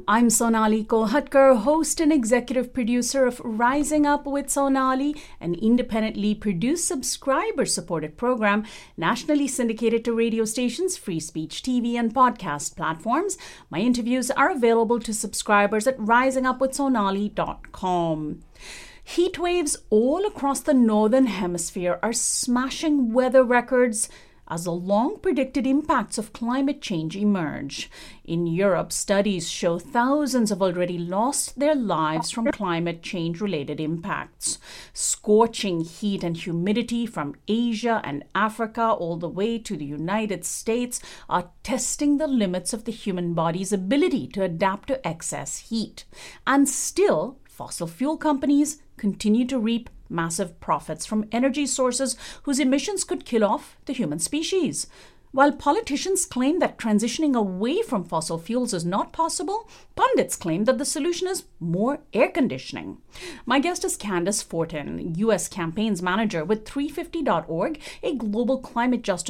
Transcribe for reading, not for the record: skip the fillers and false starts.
I'm Sonali Kolhatkar, host and executive producer of Rising Up with Sonali, an independently produced, subscriber-supported program nationally syndicated to radio stations, free speech TV, and podcast platforms. My interviews are available to subscribers at risingupwithsonali.com. Heat waves all across the northern hemisphere are smashing weather records as the long-predicted impacts of climate change emerge. In Europe, studies show thousands have already lost their lives from climate change-related impacts. Scorching heat and humidity from Asia and Africa all the way to the United States are testing the limits of the human body's ability to adapt to excess heat. And still, fossil fuel companies continue to reap massive profits from energy sources whose emissions could kill off the human species. While politicians claim that transitioning away from fossil fuels is not possible, pundits claim that the solution is more air conditioning. My guest is Candace Fortin, U.S. campaigns manager with 350.org, a global climate justice